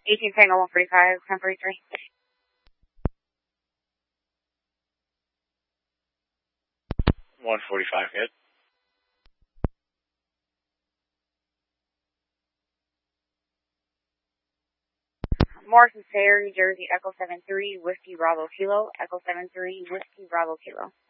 18 Tango 145, 1043. Good. Morrison Fair, New Jersey, Echo 73, Whiskey Bravo Kilo, Echo 73, Whiskey Bravo Kilo.